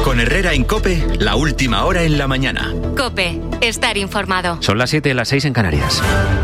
Con Herrera en COPE, la última hora en la mañana. COPE, estar informado. Son las 7, las 6 en Canarias.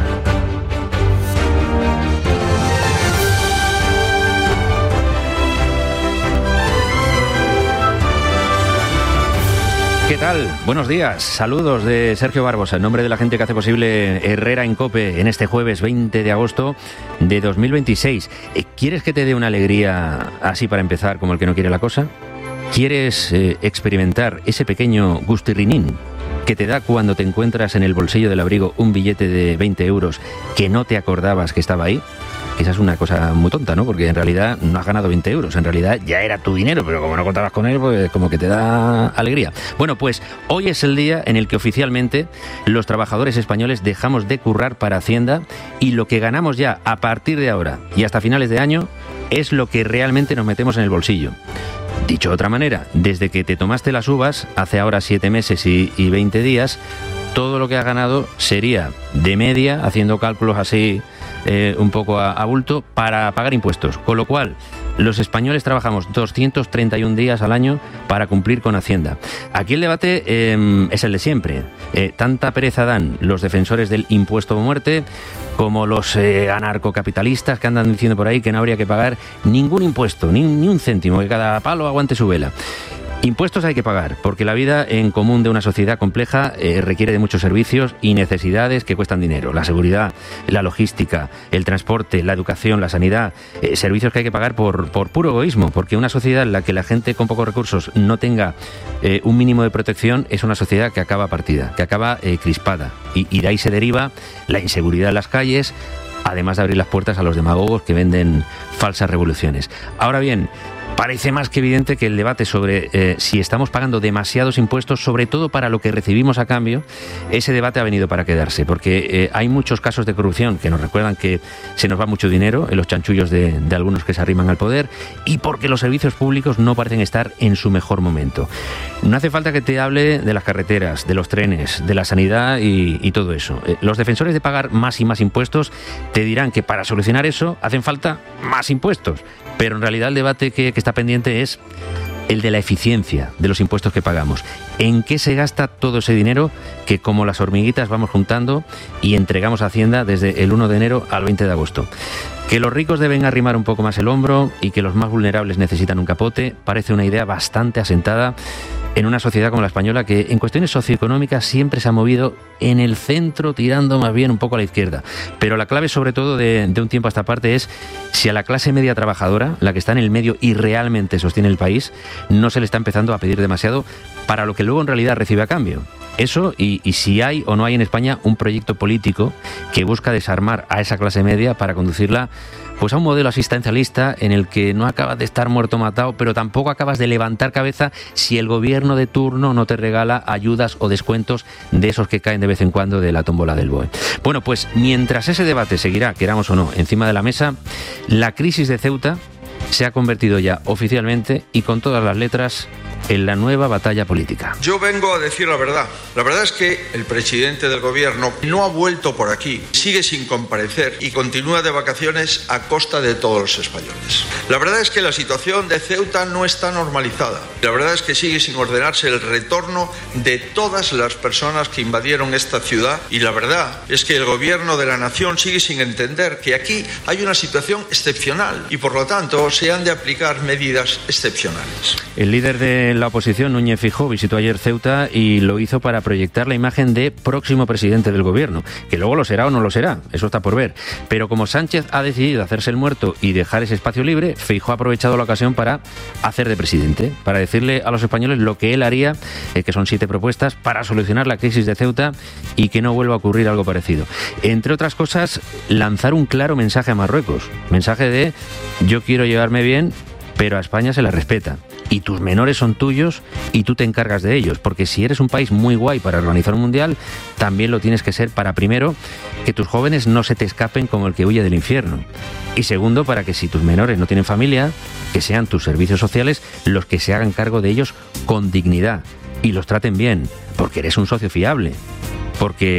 ¿Qué tal? Buenos días. Saludos de Sergio Barbosa, en nombre de la gente que hace posible Herrera en COPE en este jueves 20 de agosto de 2026. ¿Quieres que te dé una alegría así para empezar, como el que no quiere la cosa? ¿Quieres experimentar ese pequeño gustirrinín que te da cuando te encuentras en el bolsillo del abrigo un billete de 20 euros que no te acordabas que estaba ahí? Esa es una cosa muy tonta, ¿no? Porque en realidad no has ganado 20 euros, en realidad ya era tu dinero, pero como no contabas con él, pues como que te da alegría. Bueno, pues hoy es el día en el que oficialmente los trabajadores españoles dejamos de currar para Hacienda y lo que ganamos ya a partir de ahora y hasta finales de año es lo que realmente nos metemos en el bolsillo. Dicho de otra manera, desde que te tomaste las uvas, hace ahora 7 meses y 20 días, todo lo que has ganado sería de media, haciendo cálculos así un poco a bulto, para pagar impuestos. Con lo cual, los españoles trabajamos 231 días al año para cumplir con Hacienda. Aquí el debate es el de siempre. Tanta pereza dan los defensores del impuesto de muerte como los anarcocapitalistas que andan diciendo por ahí que no habría que pagar ningún impuesto, ni un céntimo, que cada palo aguante su vela. Impuestos hay que pagar, porque la vida en común de una sociedad compleja requiere de muchos servicios y necesidades que cuestan dinero. La seguridad, la logística, el transporte, la educación, la sanidad, servicios que hay que pagar por puro egoísmo, porque una sociedad en la que la gente con pocos recursos no tenga un mínimo de protección es una sociedad que acaba partida, que acaba crispada. Y de ahí se deriva la inseguridad en las calles, además de abrir las puertas a los demagogos que venden falsas revoluciones. Ahora bien, parece más que evidente que el debate sobre si estamos pagando demasiados impuestos, sobre todo para lo que recibimos a cambio, ese debate ha venido para quedarse, porque hay muchos casos de corrupción que nos recuerdan que se nos va mucho dinero en los chanchullos de algunos que se arriman al poder, y porque los servicios públicos no parecen estar en su mejor momento. No hace falta que te hable de las carreteras, de los trenes, de la sanidad y todo eso. Los defensores de pagar más y más impuestos te dirán que para solucionar eso hacen falta más impuestos, pero en realidad el debate que está pendiente es el de la eficiencia de los impuestos que pagamos. ¿En qué se gasta todo ese dinero que, como las hormiguitas, vamos juntando y entregamos a Hacienda desde el 1 de enero al 20 de agosto? Que los ricos deben arrimar un poco más el hombro y que los más vulnerables necesitan un capote parece una idea bastante asentada en una sociedad como la española, que en cuestiones socioeconómicas siempre se ha movido en el centro, tirando más bien un poco a la izquierda. Pero la clave, sobre todo de un tiempo a esta parte, es si a la clase media trabajadora, la que está en el medio y realmente sostiene el país, no se le está empezando a pedir demasiado para lo que luego en realidad recibe a cambio. Eso, y si hay o no hay en España un proyecto político que busca desarmar a esa clase media para conducirla pues a un modelo asistencialista en el que no acabas de estar muerto matado, pero tampoco acabas de levantar cabeza si el gobierno de turno no te regala ayudas o descuentos de esos que caen de vez en cuando de la tómbola del BOE. Bueno, pues mientras ese debate seguirá, queramos o no, encima de la mesa, la crisis de Ceuta se ha convertido ya oficialmente y con todas las letras en la nueva batalla política. Yo vengo a decir la verdad. La verdad es que el presidente del gobierno no ha vuelto por aquí, sigue sin comparecer y continúa de vacaciones a costa de todos los españoles. La verdad es que la situación de Ceuta no está normalizada. La verdad es que sigue sin ordenarse el retorno de todas las personas que invadieron esta ciudad, y la verdad es que el gobierno de la nación sigue sin entender que aquí hay una situación excepcional y por lo tanto se han de aplicar medidas excepcionales. El líder de la oposición, Núñez Feijóo, visitó ayer Ceuta y lo hizo para proyectar la imagen de próximo presidente del gobierno, que luego lo será o no lo será, eso está por ver. Pero como Sánchez ha decidido hacerse el muerto y dejar ese espacio libre, Feijóo ha aprovechado la ocasión para hacer de presidente, para decirle a los españoles lo que él haría, que son 7 propuestas, para solucionar la crisis de Ceuta y que no vuelva a ocurrir algo parecido. Entre otras cosas, lanzar un claro mensaje a Marruecos, mensaje de yo quiero llevarme bien, pero a España se la respeta. Y tus menores son tuyos y tú te encargas de ellos, porque si eres un país muy guay para organizar un mundial, también lo tienes que ser para, primero, que tus jóvenes no se te escapen como el que huye del infierno, y segundo, para que si tus menores no tienen familia, que sean tus servicios sociales los que se hagan cargo de ellos con dignidad y los traten bien, porque eres un socio fiable, porque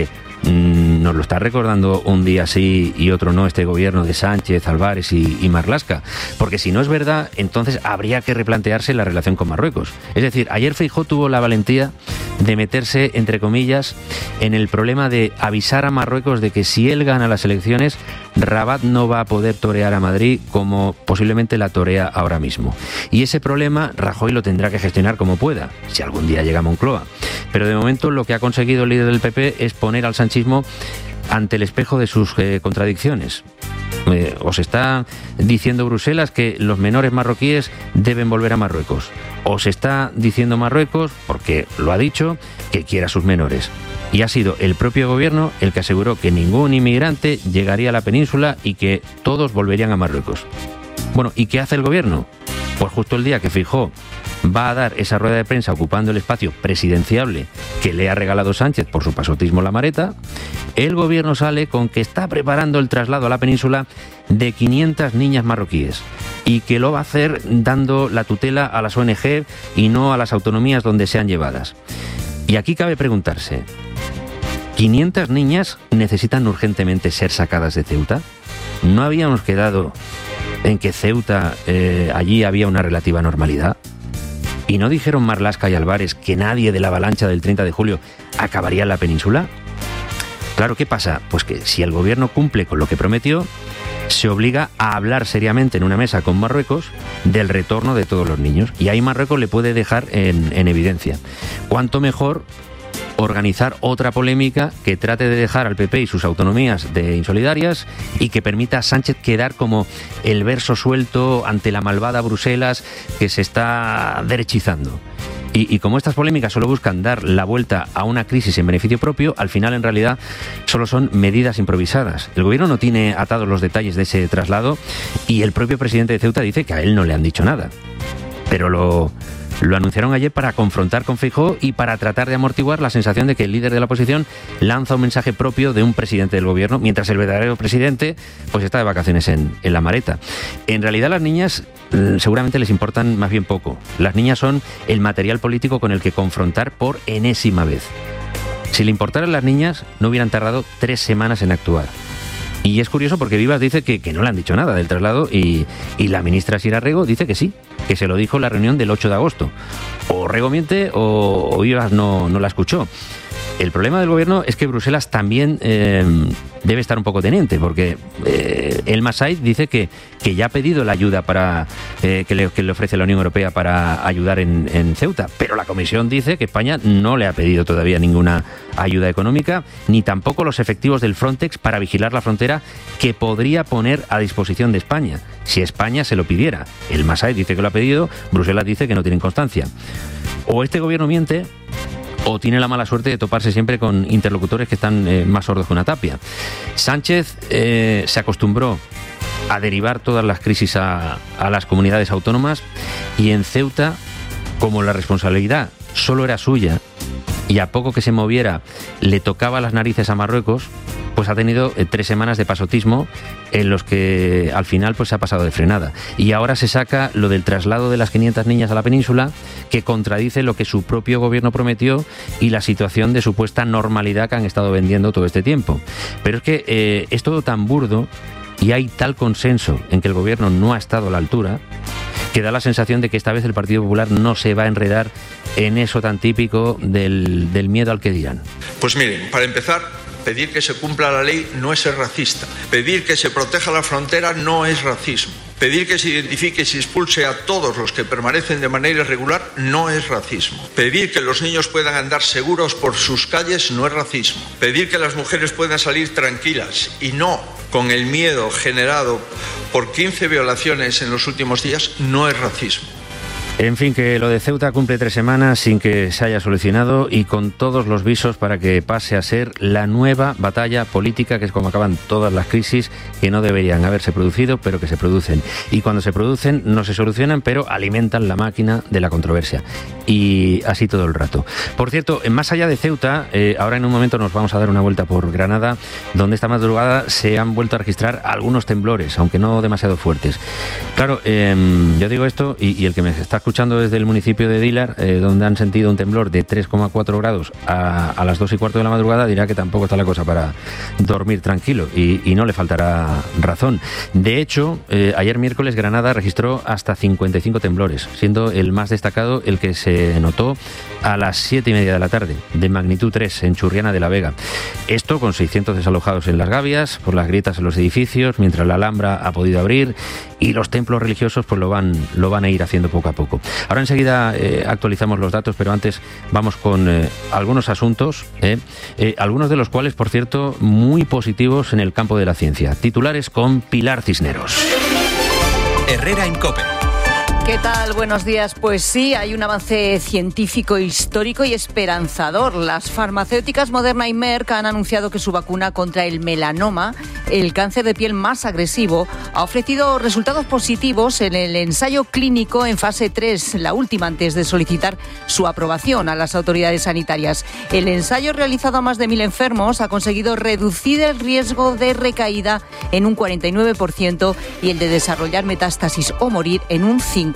Nos lo está recordando un día sí y otro no este gobierno de Sánchez, Álvarez y Marlaska. Porque si no es verdad, entonces habría que replantearse la relación con Marruecos. Es decir, ayer Feijóo tuvo la valentía de meterse, entre comillas, en el problema de avisar a Marruecos de que si él gana las elecciones, Rabat no va a poder torear a Madrid como posiblemente la torea ahora mismo. Y ese problema Rajoy lo tendrá que gestionar como pueda, si algún día llega a Moncloa. Pero de momento lo que ha conseguido el líder del PP es poner al sanchismo ante el espejo de sus contradicciones. Os está diciendo Bruselas que los menores marroquíes deben volver a Marruecos. Os está diciendo Marruecos, porque lo ha dicho, que quiere a sus menores. Y ha sido el propio gobierno el que aseguró que ningún inmigrante llegaría a la península y que todos volverían a Marruecos. Bueno, ¿y qué hace el gobierno? Pues justo el día que Feijóo va a dar esa rueda de prensa ocupando el espacio presidenciable que le ha regalado Sánchez por su pasotismo La Mareta, el gobierno sale con que está preparando el traslado a la península de 500 niñas marroquíes y que lo va a hacer dando la tutela a las ONG y no a las autonomías donde sean llevadas. Y aquí cabe preguntarse, ¿500 niñas necesitan urgentemente ser sacadas de Ceuta? ¿No habíamos quedado en que Ceuta, allí había una relativa normalidad? ¿Y no dijeron Marlaska y Álvarez que nadie de la avalancha del 30 de julio acabaría en la península? Claro, ¿qué pasa? Pues que si el gobierno cumple con lo que prometió, se obliga a hablar seriamente en una mesa con Marruecos del retorno de todos los niños. Y ahí Marruecos le puede dejar en evidencia. ¿Cuánto mejor organizar otra polémica que trate de dejar al PP y sus autonomías de insolidarias y que permita a Sánchez quedar como el verso suelto ante la malvada Bruselas que se está derechizando? Y como estas polémicas solo buscan dar la vuelta a una crisis en beneficio propio, al final en realidad solo son medidas improvisadas. El gobierno no tiene atados los detalles de ese traslado y el propio presidente de Ceuta dice que a él no le han dicho nada. Pero lo anunciaron ayer para confrontar con Feijóo y para tratar de amortiguar la sensación de que el líder de la oposición lanza un mensaje propio de un presidente del gobierno, mientras el verdadero presidente pues está de vacaciones en La Mareta. En realidad las niñas seguramente les importan más bien poco. Las niñas son el material político con el que confrontar por enésima vez. Si le importaran las niñas, no hubieran tardado 3 semanas en actuar. Y es curioso porque Vivas dice que no le han dicho nada del traslado y la ministra Sira Rego dice que sí, que se lo dijo en la reunión del 8 de agosto. O Rego miente o Vivas no la escuchó. El problema del gobierno es que Bruselas también debe estar un poco teniente, porque El Massaid dice que ya ha pedido la ayuda para que le ofrece la Unión Europea para ayudar en Ceuta, pero la Comisión dice que España no le ha pedido todavía ninguna ayuda económica, ni tampoco los efectivos del Frontex para vigilar la frontera que podría poner a disposición de España, si España se lo pidiera. El Massaid dice que lo ha pedido, Bruselas dice que no tienen constancia. O este gobierno miente, o tiene la mala suerte de toparse siempre con interlocutores que están más sordos que una tapia. Sánchez se acostumbró a derivar todas las crisis a las comunidades autónomas y en Ceuta, como la responsabilidad solo era suya y a poco que se moviera le tocaba las narices a Marruecos, pues ha tenido 3 semanas de pasotismo en los que al final pues se ha pasado de frenada. Y ahora se saca lo del traslado de las 500 niñas a la península, que contradice lo que su propio gobierno prometió y la situación de supuesta normalidad que han estado vendiendo todo este tiempo. Pero es que es todo tan burdo y hay tal consenso en que el gobierno no ha estado a la altura, que da la sensación de que esta vez el Partido Popular no se va a enredar en eso tan típico del miedo al que dirán. Pues miren, para empezar, pedir que se cumpla la ley no es ser racista. Pedir que se proteja la frontera no es racismo. Pedir que se identifique y se expulse a todos los que permanecen de manera irregular no es racismo. Pedir que los niños puedan andar seguros por sus calles no es racismo. Pedir que las mujeres puedan salir tranquilas y no con el miedo generado por 15 violaciones en los últimos días no es racismo. En fin, que lo de Ceuta cumple 3 semanas sin que se haya solucionado y con todos los visos para que pase a ser la nueva batalla política, que es como acaban todas las crisis que no deberían haberse producido, pero que se producen. Y cuando se producen no se solucionan, pero alimentan la máquina de la controversia. Y así todo el rato. Por cierto, más allá de Ceuta, ahora en un momento nos vamos a dar una vuelta por Granada, donde esta madrugada se han vuelto a registrar algunos temblores, aunque no demasiado fuertes. Claro, yo digo esto y el que me está escuchando desde el municipio de Dílar, donde han sentido un temblor de 3,4 grados a las 2:15 de la madrugada, dirá que tampoco está la cosa para dormir tranquilo, y no le faltará razón. De hecho, ayer miércoles Granada registró hasta 55 temblores, siendo el más destacado el que se notó a las 7:30 de la tarde, de magnitud 3, en Churriana de la Vega. Esto con 600 desalojados en las gavias, por las grietas en los edificios, mientras la Alhambra ha podido abrir, y los templos religiosos pues lo van a ir haciendo poco a poco. Ahora enseguida actualizamos los datos, pero antes vamos con algunos asuntos, algunos de los cuales, por cierto, muy positivos en el campo de la ciencia. Titulares con Pilar Cisneros. Herrera en COPE. ¿Qué tal? Buenos días. Pues sí, hay un avance científico histórico y esperanzador. Las farmacéuticas Moderna y Merck han anunciado que su vacuna contra el melanoma, el cáncer de piel más agresivo, ha ofrecido resultados positivos en el ensayo clínico en fase 3, la última antes de solicitar su aprobación a las autoridades sanitarias. El ensayo, realizado a más de 1.000 enfermos, ha conseguido reducir el riesgo de recaída en un 49% y el de desarrollar metástasis o morir en un 59%.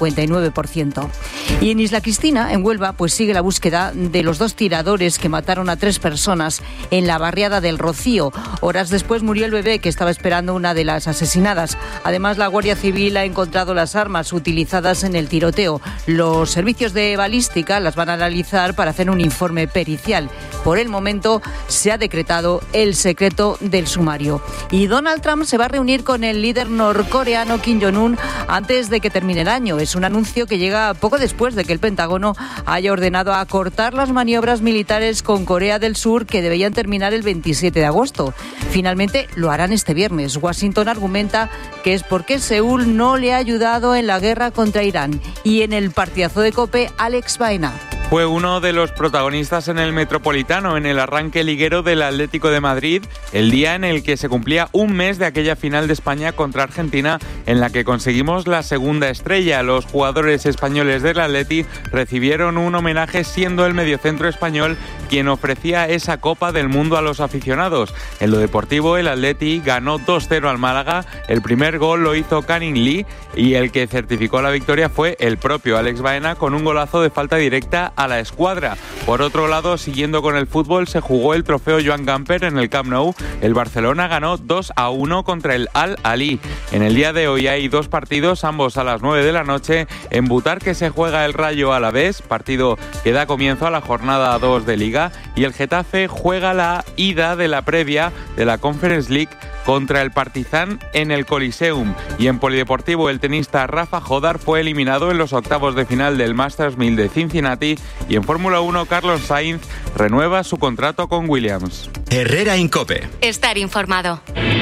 Y en Isla Cristina, en Huelva, pues sigue la búsqueda de los 2 tiradores que mataron a 3 personas en la barriada del Rocío. Horas después murió el bebé que estaba esperando una de las asesinadas. Además, la Guardia Civil ha encontrado las armas utilizadas en el tiroteo. Los servicios de balística las van a analizar para hacer un informe pericial. Por el momento se ha decretado el secreto del sumario. Y Donald Trump se va a reunir con el líder norcoreano Kim Jong-un antes de que termine el año. Es un anuncio que llega poco después de que el Pentágono haya ordenado acortar las maniobras militares con Corea del Sur, que debían terminar el 27 de agosto. Finalmente lo harán este viernes. Washington argumenta que es porque Seúl no le ha ayudado en la guerra contra Irán. Y en el partidazo de COPE, Alex Baena. Fue uno de los protagonistas en el Metropolitano, en el arranque liguero del Atlético de Madrid, el día en el que se cumplía un mes de aquella final de España contra Argentina, en la que conseguimos la segunda estrella. Los jugadores españoles del Atleti recibieron un homenaje, siendo el mediocentro español quien ofrecía esa Copa del Mundo a los aficionados. En lo deportivo, el Atleti ganó 2-0 al Málaga. El primer gol lo hizo Canning Lee, y el que certificó la victoria fue el propio Alex Baena, con un golazo de falta directa a la escuadra. Por otro lado, siguiendo con el fútbol, se jugó el trofeo Joan Gamper en el Camp Nou. El Barcelona ganó 2-1 contra el Al-Ahly. En el día de hoy hay 2 partidos, ambos a las 9 de la noche. En Butarque se juega el Rayo Alavés, partido que da comienzo a la jornada 2 de Liga, y el Getafe juega la ida de la previa de la Conference League contra el Partizan en el Coliseum. Y en polideportivo, el tenista Rafa Jodar fue eliminado en los octavos de final del Masters 1000 de Cincinnati, y en Fórmula 1 Carlos Sainz renueva su contrato con Williams. Herrera en COPE. Estar informado.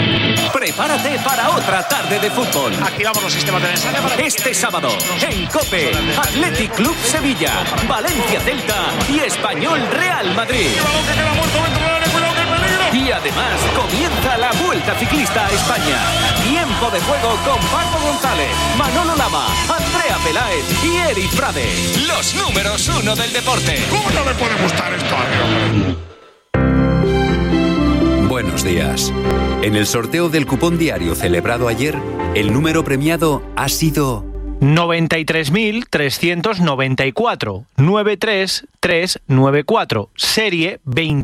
Prepárate para otra tarde de fútbol. Activamos los sistemas de mensaje para este sábado en COPE, Athletic Club Sevilla, Valencia Celta y Español Real Madrid. Y además comienza la Vuelta Ciclista a España. Tiempo de juego con Paco González, Manolo Lama, Andrea Peláez y Eric Prade. Los números 1 del deporte. ¿Cómo no me puede gustar esto? Buenos días. En el sorteo del cupón diario celebrado ayer, el número premiado ha sido 93.394 93394, serie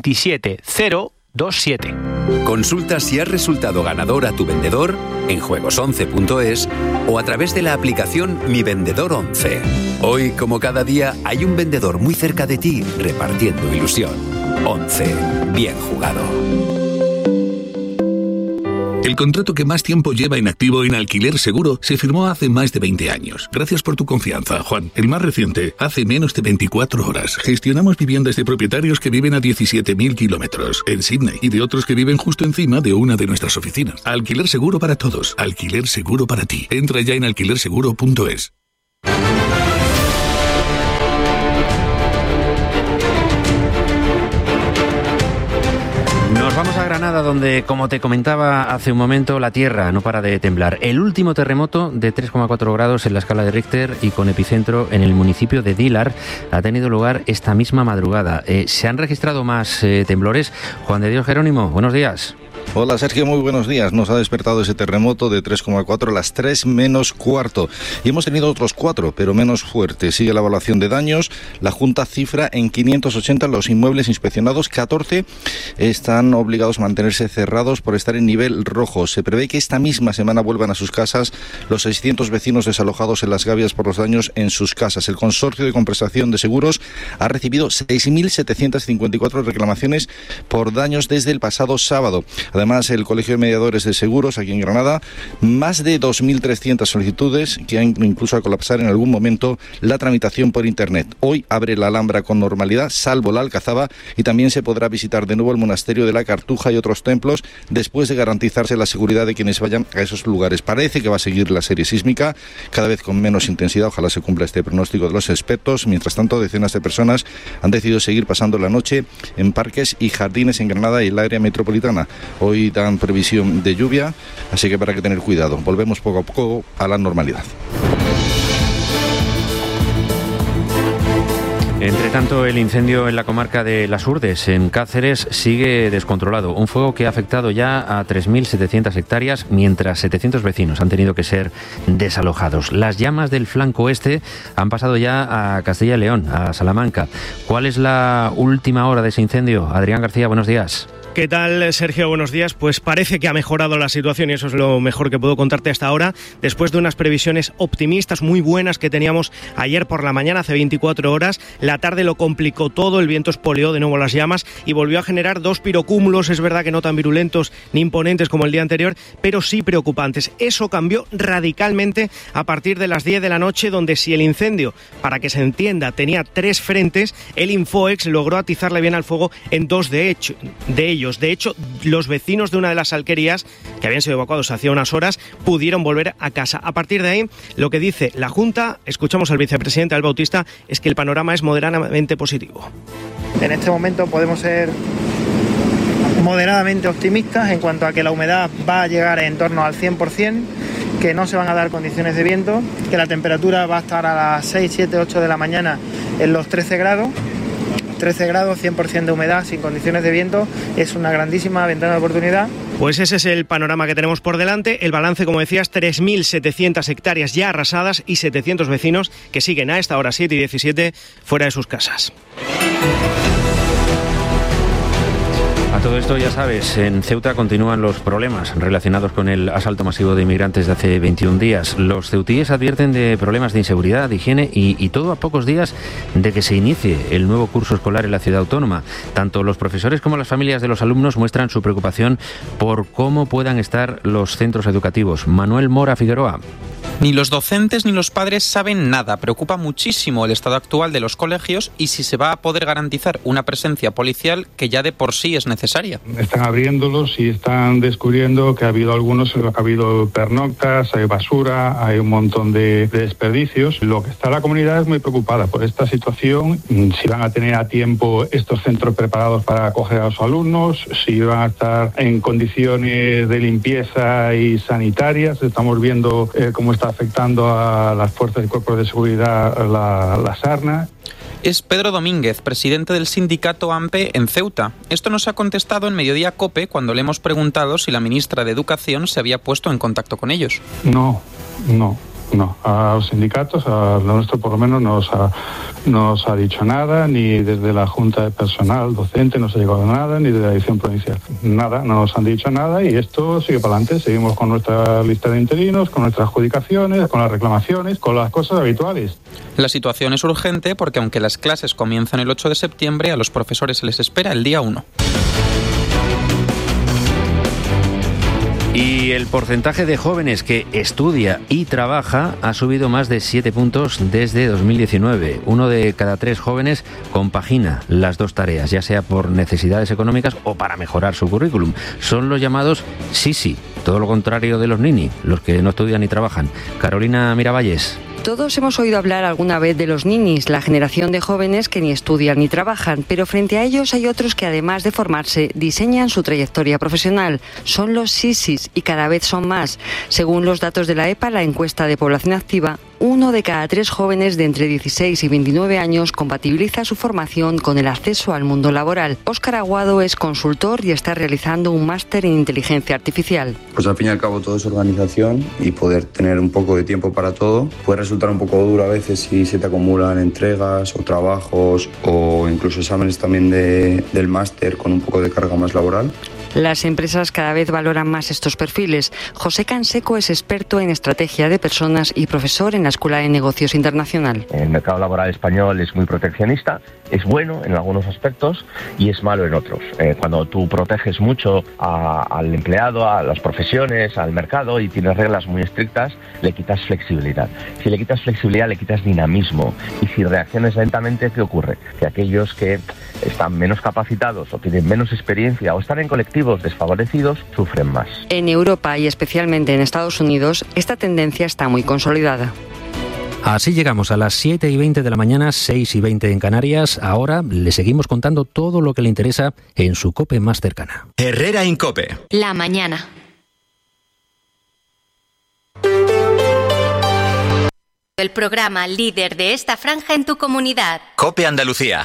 27027. Consulta si has resultado ganador a tu vendedor en juegos11.es o a través de la aplicación Mi Vendedor 11. Hoy, como cada día, hay un vendedor muy cerca de ti repartiendo ilusión. 11. Bien jugado. El contrato que más tiempo lleva inactivo en Alquiler Seguro se firmó hace más de 20 años. Gracias por tu confianza, Juan. El más reciente, hace menos de 24 horas. Gestionamos viviendas de propietarios que viven a 17.000 kilómetros en Sydney y de otros que viven justo encima de una de nuestras oficinas. Alquiler Seguro para todos. Alquiler Seguro para ti. Entra ya en alquilerseguro.es. Nos vamos a Granada, donde, como te comentaba hace un momento, la tierra no para de temblar. El último terremoto de 3,4 grados en la escala de Richter y con epicentro en el municipio de Dílar ha tenido lugar esta misma madrugada. ¿Se han registrado más temblores? Juan de Dios Jerónimo, buenos días. Hola Sergio, muy buenos días. Nos ha despertado ese terremoto de 3,4 a las 3 menos cuarto. Y hemos tenido otros 4, pero menos fuertes. Sigue la evaluación de daños. La Junta cifra en 580 los inmuebles inspeccionados. 14 están obligados a mantenerse cerrados por estar en nivel rojo. Se prevé que esta misma semana vuelvan a sus casas los 600 vecinos desalojados en Las Gavias por los daños en sus casas. El Consorcio de Compensación de Seguros ha recibido 6.754 reclamaciones por daños desde el pasado sábado. Además, el Colegio de Mediadores de Seguros, aquí en Granada, más de 2.300 solicitudes que han incluso a colapsar en algún momento la tramitación por Internet. Hoy abre la Alhambra con normalidad, salvo la Alcazaba, y también se podrá visitar de nuevo el Monasterio de la Cartuja y otros templos después de garantizarse la seguridad de quienes vayan a esos lugares. Parece que va a seguir la serie sísmica, cada vez con menos intensidad. Ojalá se cumpla este pronóstico de los expertos. Mientras tanto, decenas de personas han decidido seguir pasando la noche en parques y jardines en Granada y el área metropolitana. Hoy dan previsión de lluvia, así que habrá que tener cuidado. Volvemos poco a poco a la normalidad. Entre tanto, el incendio en la comarca de Las Urdes, en Cáceres, sigue descontrolado. Un fuego que ha afectado ya a 3.700 hectáreas, mientras 700 vecinos han tenido que ser desalojados. Las llamas del flanco oeste han pasado ya a Castilla y León, a Salamanca. ¿Cuál es la última hora de ese incendio? Adrián García, buenos días. ¿Qué tal, Sergio? Buenos días. Pues parece que ha mejorado la situación y eso es lo mejor que puedo contarte hasta ahora, después de unas previsiones optimistas muy buenas que teníamos ayer por la mañana, hace 24 horas. La tarde lo complicó todo, el viento espoleó de nuevo las llamas y volvió a generar 2 pirocúmulos, es verdad que no tan virulentos ni imponentes como el día anterior, pero sí preocupantes. Eso cambió radicalmente a partir de las 10 de la noche, donde si el incendio, para que se entienda, tenía 3 frentes, el Infoex logró atizarle bien al fuego en 2 de ellos. De hecho, los vecinos de una de las alquerías, que habían sido evacuados hacía unas horas, pudieron volver a casa. A partir de ahí, lo que dice la Junta, escuchamos al vicepresidente Al Bautista, es que el panorama es moderadamente positivo. En este momento podemos ser moderadamente optimistas en cuanto a que la humedad va a llegar en torno al 100%, que no se van a dar condiciones de viento, que la temperatura va a estar a las 6, 7, 8 de la mañana en los 13 grados. 13 grados, 100% de humedad, sin condiciones de viento, es una grandísima ventana de oportunidad. Pues ese es el panorama que tenemos por delante. El balance, como decías, 3.700 hectáreas ya arrasadas y 700 vecinos que siguen a esta hora 7 y 17 fuera de sus casas. A todo esto, ya sabes, en Ceuta continúan los problemas relacionados con el asalto masivo de inmigrantes de hace 21 días. Los ceutíes advierten de problemas de inseguridad, de higiene y todo a pocos días de que se inicie el nuevo curso escolar en la ciudad autónoma. Tanto los profesores como las familias de los alumnos muestran su preocupación por cómo puedan estar los centros educativos. Manuel Mora Figueroa. Ni los docentes ni los padres saben nada. Preocupa muchísimo el estado actual de los colegios y si se va a poder garantizar una presencia policial que ya de por sí es necesaria. Están abriéndolos y están descubriendo que ha habido algunos, ha habido pernoctas, hay basura, hay un montón de desperdicios. Lo que está la comunidad es muy preocupada por esta situación, si van a tener a tiempo estos centros preparados para acoger a los alumnos, si van a estar en condiciones de limpieza y sanitarias. Estamos viendo cómo está afectando a las fuerzas y cuerpos de seguridad la sarna. Es Pedro Domínguez, presidente del sindicato AMPE en Ceuta. Esto nos ha contestado en Mediodía COPE cuando le hemos preguntado si la ministra de Educación se había puesto en contacto con ellos. No. A los sindicatos, a lo nuestro por lo menos, no os ha dicho nada, ni desde la Junta de Personal Docente nos ha llegado nada, ni de la Dirección Provincial. Nada, no nos han dicho nada y esto sigue para adelante. Seguimos con nuestra lista de interinos, con nuestras adjudicaciones, con las reclamaciones, con las cosas habituales. La situación es urgente porque aunque las clases comienzan el 8 de septiembre, a los profesores se les espera el día 1. Y el porcentaje de jóvenes que estudia y trabaja ha subido más de 7 puntos desde 2019. 1 de cada 3 jóvenes compagina las 2 tareas, ya sea por necesidades económicas o para mejorar su currículum. Son los llamados sisi, todo lo contrario de los nini, los que no estudian ni trabajan. Carolina Miravalles. Todos hemos oído hablar alguna vez de los ninis, la generación de jóvenes que ni estudian ni trabajan, pero frente a ellos hay otros que además de formarse, diseñan su trayectoria profesional. Son los sisis y cada vez son más. Según los datos de la EPA, la encuesta de población activa, 1 de cada 3 jóvenes de entre 16 y 29 años compatibiliza su formación con el acceso al mundo laboral. Óscar Aguado es consultor y está realizando un máster en inteligencia artificial. Pues al fin y al cabo todo es organización y poder tener un poco de tiempo para todo. Puede resultar un poco duro a veces si se te acumulan entregas o trabajos o incluso exámenes también del máster con un poco de carga más laboral. Las empresas cada vez valoran más estos perfiles. José Canseco es experto en estrategia de personas y profesor en la Escuela de Negocios Internacional. El mercado laboral español es muy proteccionista, es bueno en algunos aspectos y es malo en otros. Cuando tú proteges mucho al empleado, a las profesiones, al mercado y tienes reglas muy estrictas, le quitas flexibilidad. Si le quitas flexibilidad, le quitas dinamismo. Y si reaccionas lentamente, ¿qué ocurre? Que aquellos que están menos capacitados o tienen menos experiencia o están en colectivos desfavorecidos sufren más. En Europa y especialmente en Estados Unidos, esta tendencia está muy consolidada. Así llegamos a las 7:20 de la mañana, 6:20 en Canarias. Ahora le seguimos contando todo lo que le interesa en su COPE más cercana. Herrera Incope. La mañana. El programa líder de esta franja en tu comunidad. COPE Andalucía.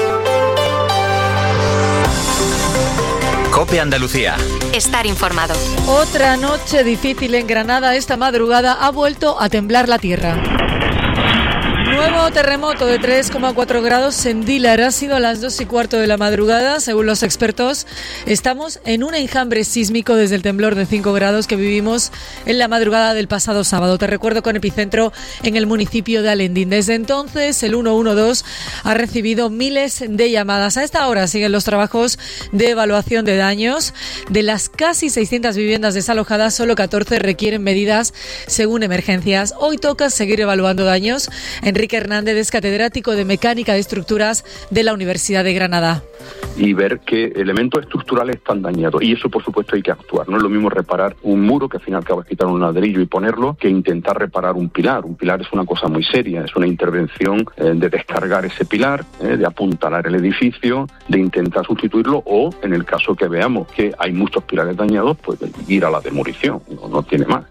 COPE Andalucía. Estar informado. Otra noche difícil en Granada. Esta madrugada ha vuelto a temblar la tierra. Nuevo terremoto de 3,4 grados en Dílar. Ha sido a las 2:15 de la madrugada. Según los expertos, estamos en un enjambre sísmico desde el temblor de 5 grados que vivimos en la madrugada del pasado sábado. Te recuerdo, con epicentro en el municipio de Alendín. Desde entonces, el 112 ha recibido miles de llamadas. A esta hora siguen los trabajos de evaluación de daños. De las casi 600 viviendas desalojadas, solo 14 requieren medidas según emergencias. Hoy toca seguir evaluando daños. Enrique Hernández es catedrático de Mecánica de Estructuras de la Universidad de Granada. Y ver qué elementos estructurales están dañados. Y eso, por supuesto, hay que actuar. No es lo mismo reparar un muro, que al fin y al cabo es quitar un ladrillo y ponerlo, que intentar reparar un pilar. Un pilar es una cosa muy seria, es una intervención de descargar ese pilar, de apuntalar el edificio, de intentar sustituirlo o, en el caso que veamos que hay muchos pilares dañados, pues ir a la demolición. No tiene más.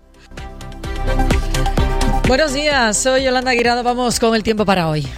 Buenos días, soy Yolanda Guirado. Vamos con el tiempo para hoy.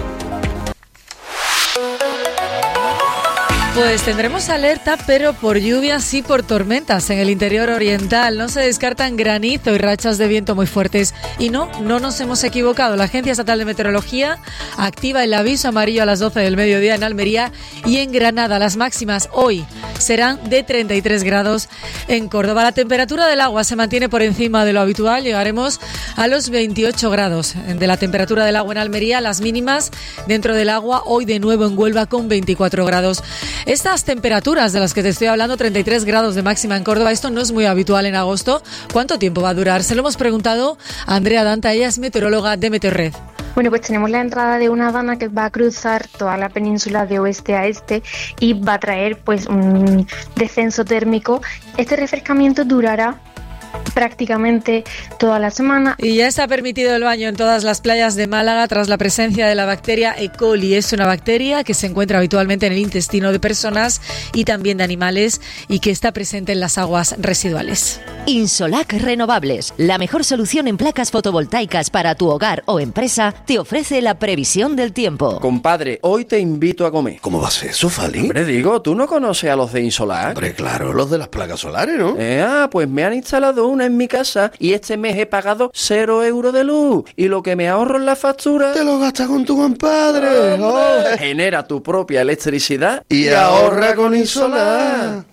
Pues tendremos alerta, pero por lluvias y por tormentas en el interior oriental. No se descartan granizo y rachas de viento muy fuertes. Y no nos hemos equivocado. La Agencia Estatal de Meteorología activa el aviso amarillo a las 12 del mediodía en Almería y en Granada. Las máximas hoy serán de 33 grados en Córdoba. La temperatura del agua se mantiene por encima de lo habitual. Llegaremos a los 28 grados de la temperatura del agua en Almería. Las mínimas dentro del agua hoy de nuevo en Huelva con 24 grados. Estas temperaturas de las que te estoy hablando, 33 grados de máxima en Córdoba, esto no es muy habitual en agosto. ¿Cuánto tiempo va a durar? Se lo hemos preguntado a Andrea Danta, ella es meteoróloga de Meteorred. Bueno, pues tenemos la entrada de una dana que va a cruzar toda la península de oeste a este y va a traer pues un descenso térmico. Este refrescamiento durará prácticamente toda la semana. Y ya está permitido el baño en todas las playas de Málaga tras la presencia de la bacteria E. coli. Es una bacteria que se encuentra habitualmente en el intestino de personas y también de animales y que está presente en las aguas residuales. Insolac Renovables, la mejor solución en placas fotovoltaicas para tu hogar o empresa, te ofrece la previsión del tiempo. Compadre, hoy te invito a comer. ¿Cómo va a ser eso, Fali? Hombre, digo, ¿tú no conoces a los de Insolac? Hombre, claro, los de las placas solares, ¿no? Pues me han instalado una en mi casa y este mes he pagado 0 euros de luz. Y lo que me ahorro en la factura... ¡Te lo gastas con tu compadre! ¡Oh! Genera tu propia electricidad y ahorra con Insolac.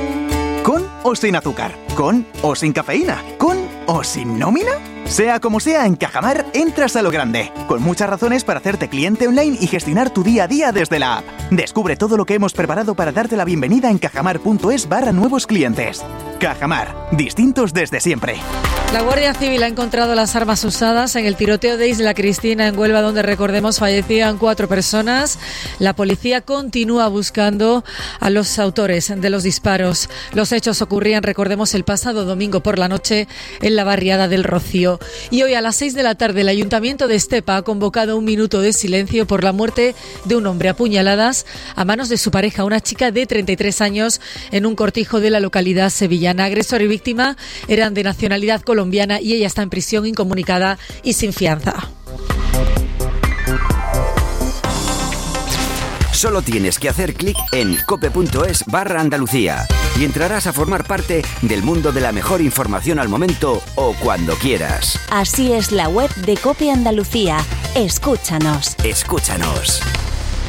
¿Con o sin azúcar? ¿Con o sin cafeína? ¿Con o sin nómina? Sea como sea, en Cajamar entras a lo grande, con muchas razones para hacerte cliente online y gestionar tu día a día desde la app. Descubre todo lo que hemos preparado para darte la bienvenida en cajamar.es/nuevos clientes. Cajamar, distintos desde siempre. La Guardia Civil ha encontrado las armas usadas en el tiroteo de Isla Cristina en Huelva, donde, recordemos, fallecían 4 personas. La policía continúa buscando a los autores de los disparos. Los hechos ocurrían, recordemos, el pasado domingo por la noche en la barriada del Rocío. Y hoy a las 6 de la tarde el Ayuntamiento de Estepa ha convocado un minuto de silencio por la muerte de un hombre a puñaladas a manos de su pareja, una chica de 33 años, en un cortijo de la localidad sevillana. Dominicana. Agresor y víctima eran de nacionalidad colombiana y ella está en prisión incomunicada y sin fianza. Solo tienes que hacer clic en cope.es/Andalucía y entrarás a formar parte del mundo de la mejor información al momento o cuando quieras. Así es la web de Cope Andalucía. Escúchanos. Escúchanos.